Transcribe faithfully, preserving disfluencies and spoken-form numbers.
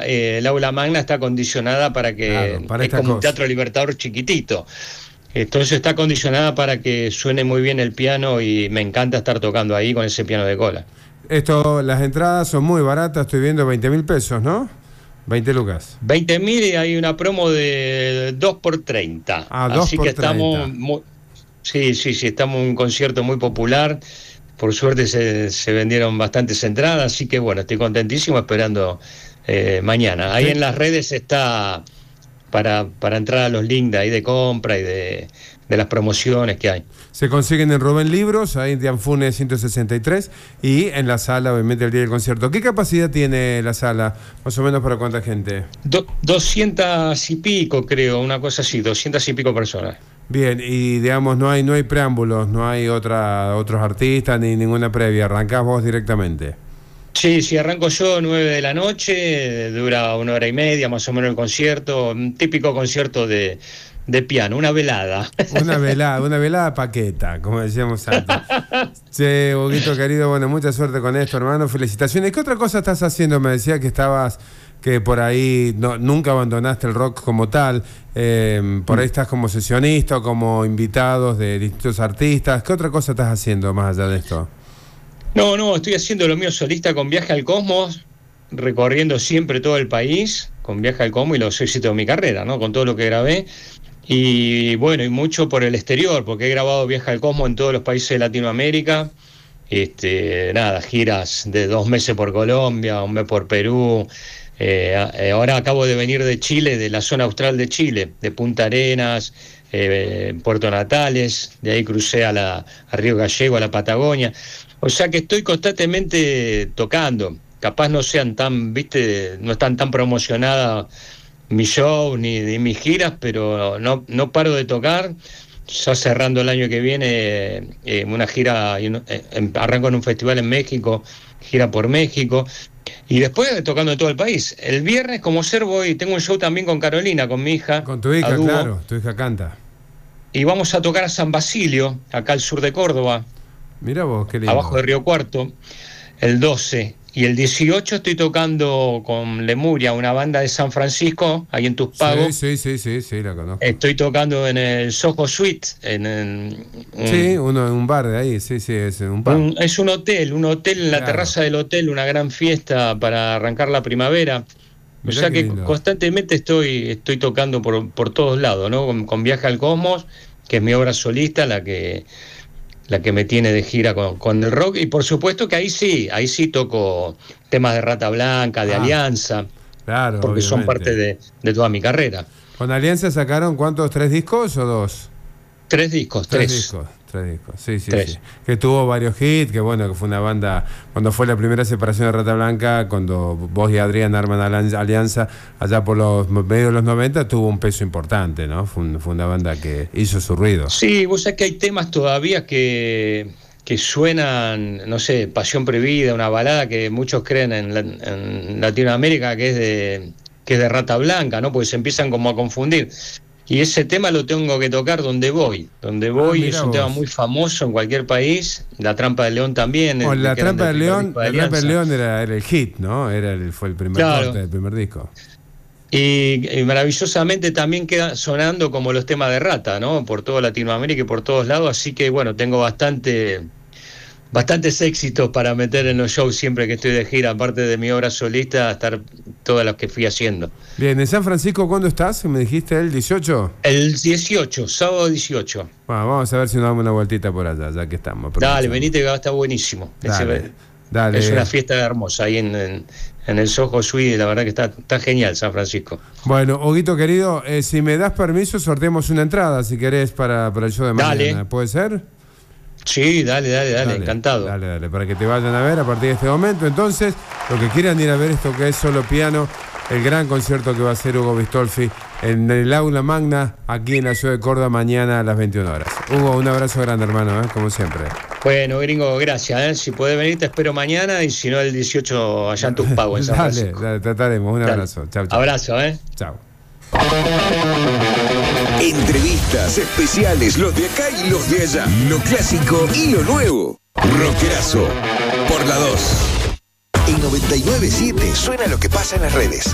eh, el aula magna está acondicionada para que, claro, para es como cosa. un Teatro Libertador chiquitito. Entonces está acondicionada para que suene muy bien el piano y me encanta estar tocando ahí con ese piano de cola. Esto, las entradas son muy baratas, estoy viendo veinte mil pesos, ¿no? veinte lucas. veinte mil y hay una promo de dos por treinta. Ah, dos Así por que estamos treinta. muy, sí, sí, sí, estamos en un concierto muy popular. Por suerte se, se vendieron bastantes entradas, así que bueno, estoy contentísimo esperando eh, mañana. Ahí Sí. en las redes está para, para entrar a los links de ahí de compra y de, de las promociones que hay. Se consiguen en Rubén Libros, ahí en Dianfune ciento sesenta y tres, y en la sala, obviamente, el día del concierto. ¿Qué capacidad tiene la sala? Más o menos para cuánta gente. Do, doscientas y pico, creo, una cosa así, doscientas y pico personas. Bien, y digamos, no hay no hay preámbulos, no hay otra otros artistas ni ninguna previa, arrancás vos directamente. Sí, sí, arranco yo nueve de la noche, dura una hora y media más o menos el concierto, un típico concierto de, de piano, una velada. Una velada, una velada paqueta, como decíamos antes. Che, Huguito querido, bueno, mucha suerte con esto, hermano, felicitaciones. ¿Qué otra cosa estás haciendo? Me decía que estabas, que por ahí no, nunca abandonaste el rock como tal, eh, por ahí estás como sesionista o como invitados de distintos artistas. ¿Qué otra cosa estás haciendo más allá de esto? No, no, estoy haciendo lo mío solista con Viaje al Cosmos, recorriendo siempre todo el país, con Viaje al Cosmos y los éxitos de mi carrera, ¿no? Con todo lo que grabé. Y bueno, y mucho por el exterior, porque he grabado Viaje al Cosmos en todos los países de Latinoamérica. Este, nada, giras de dos meses por Colombia, un mes por Perú. Eh, ahora acabo de venir de Chile, de la zona austral de Chile, de Punta Arenas, eh, Puerto Natales, de ahí crucé a, la, a Río Gallego, a la Patagonia. O sea que estoy constantemente tocando. Capaz no sean tan, viste, no están tan promocionadas mis shows ni, ni mis giras, pero no, no paro de tocar. Ya cerrando el año que viene eh, una gira, eh, arranco en un festival en México, gira por México, y después tocando en todo el país. El viernes, como ser, voy, tengo un show también con Carolina, con mi hija. Con tu hija, Adubo, claro, tu hija canta. Y vamos a tocar a San Basilio, acá al sur de Córdoba. Mira vos, qué lindo. Abajo de Río Cuarto, el doce. Y el dieciocho estoy tocando con Lemuria, una banda de San Francisco, ahí en Tuxpago. Sí, sí, sí, sí, sí, la conozco. Estoy tocando en el Soho Suite, en, en un, sí, uno en un bar de ahí, sí, sí, es un bar. Un, es un hotel, un hotel en la claro. terraza del hotel, una gran fiesta para arrancar la primavera. Mirá, o sea que lindo. Constantemente estoy, estoy tocando por, por todos lados, ¿no? Con, con Viaje al Cosmos, que es mi obra solista, la que la que me tiene de gira con, con el rock, y por supuesto que ahí sí, ahí sí toco temas de Rata Blanca, de ah, Alianza, claro, porque obviamente. son parte de, de toda mi carrera. ¿Con Alianza sacaron cuántos, tres discos o dos? Tres discos, tres. Tres discos, tres discos, sí, sí, tres. sí. Que tuvo varios hits, que bueno, que fue una banda, cuando fue la primera separación de Rata Blanca, cuando vos y Adrián arman Alianza, allá por los medios de los noventa, tuvo un peso importante, ¿no? Fue, un, fue una banda que hizo su ruido. Sí, vos sabés que hay temas todavía que, que suenan, no sé, Pasión Prohibida, una balada que muchos creen en, en Latinoamérica que es de que es de Rata Blanca, ¿no? Porque se empiezan como a confundir. Y ese tema lo tengo que tocar donde voy. Donde voy ah, es un vos. tema muy famoso en cualquier país. La Trampa del León también. Oh, la Trampa del León, de la Trampa del León era, era el hit, ¿no? Era el, fue el primer claro. corte del primer disco. Y, y maravillosamente también queda sonando como los temas de Rata, ¿no? Por toda Latinoamérica y por todos lados. Así que bueno, tengo bastante... bastantes éxitos para meter en los shows siempre que estoy de gira, aparte de mi obra solista, estar todas las que fui haciendo. Bien, ¿en San Francisco cuándo estás? ¿Me dijiste el dieciocho? El dieciocho, sábado dieciocho. Bueno, vamos a ver si nos damos una vueltita por allá, ya que estamos. Dale, venite que va a estar buenísimo. Dale, Ese, dale. Es una fiesta hermosa ahí en, en, en el Soho Suite, la verdad que está, está genial San Francisco. Bueno, Huguito querido, eh, si me das permiso, sorteamos una entrada, si querés, para, para el show de mañana. Dale. ¿Puede ser? Sí, dale, dale, dale, dale, encantado. Dale, dale, para que te vayan a ver a partir de este momento. Entonces, los que quieran ir a ver esto que es Solo Piano, el gran concierto que va a hacer Hugo Bistolfi en el Aula Magna, aquí en la ciudad de Córdoba, mañana a las veintiuna horas. Hugo, un abrazo grande, hermano, ¿eh? Como siempre. Bueno, gringo, gracias. ¿eh? Si podés venir, te espero mañana, y si no, el dieciocho allá en Tuxpago, en San dale, Francisco. Dale, trataremos. Un dale. abrazo. Chau, chau. Abrazo, ¿eh? Chao. Entrevistas especiales, los de acá y los de allá. Lo clásico y lo nuevo. Rockerazo por la dos. En noventa y nueve punto siete suena lo que pasa en las redes.